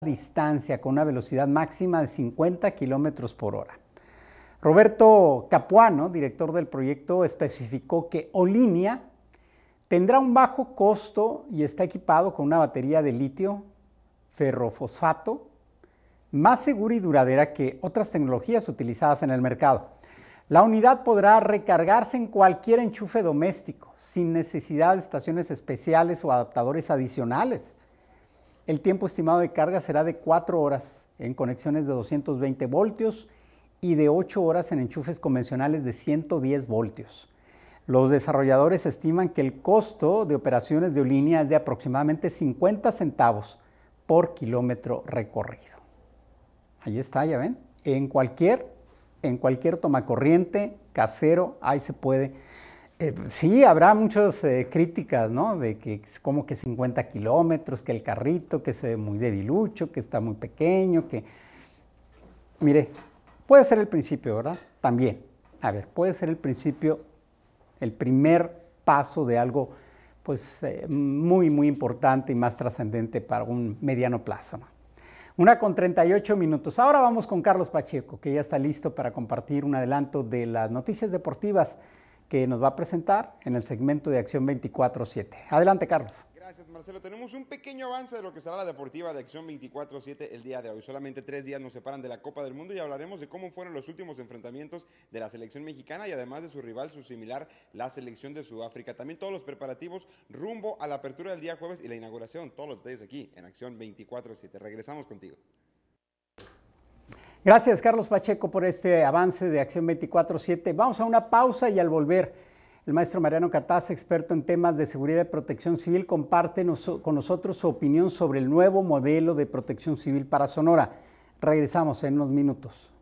distancia con una velocidad máxima de 50 kilómetros por hora. Roberto Capuano, director del proyecto, especificó que Olinia tendrá un bajo costo y está equipado con una batería de litio ferrofosfato más segura y duradera que otras tecnologías utilizadas en el mercado. La unidad podrá recargarse en cualquier enchufe doméstico, sin necesidad de estaciones especiales o adaptadores adicionales. El tiempo estimado de carga será de 4 horas en conexiones de 220 voltios y de 8 horas en enchufes convencionales de 110 voltios. Los desarrolladores estiman que el costo de operaciones de Olinia es de aproximadamente 50 centavos por kilómetro recorrido. Ahí está, ya ven, en cualquier tomacorriente casero, ahí se puede. Sí, habrá muchas críticas, ¿no? De que como que 50 kilómetros, que el carrito, que se ve muy debilucho, que está muy pequeño, que... Mire, puede ser el principio, ¿verdad? También. A ver, puede ser el principio, el primer paso de algo, pues, muy, muy importante y más trascendente para un mediano plazo, ¿no? 1:38. Ahora vamos con Carlos Pacheco, que ya está listo para compartir un adelanto de las noticias deportivas que nos va a presentar en el segmento de Acción 24/7. Adelante, Carlos. Gracias, Marcelo. Tenemos un pequeño avance de lo que será la deportiva de Acción 24/7 el día de hoy. Solamente 3 días nos separan de la Copa del Mundo y hablaremos de cómo fueron los últimos enfrentamientos de la selección mexicana y además de su rival, su similar, la selección de Sudáfrica. También todos los preparativos rumbo a la apertura del día jueves y la inauguración. Todos los detalles aquí en Acción 24/7. Regresamos contigo. Gracias, Carlos Pacheco, por este avance de Acción 24/7. Vamos a una pausa y al volver, el maestro Mariano Cataz, experto en temas de seguridad y protección civil, comparte con nosotros su opinión sobre el nuevo modelo de protección civil para Sonora. Regresamos en unos minutos.